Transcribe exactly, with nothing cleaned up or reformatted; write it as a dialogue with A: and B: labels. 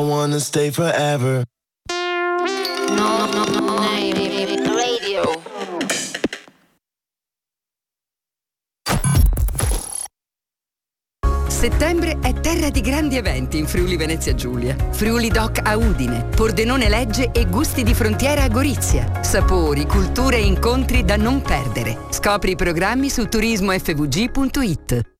A: wanna stay forever.
B: No, no, no, radio.
C: Settembre è terra di grandi eventi in Friuli Venezia Giulia. Friuli Doc a Udine, Pordenone Legge e Gusti di Frontiera a Gorizia. Sapori, culture e incontri da non perdere. Scopri i programmi su turismo f v g punto it.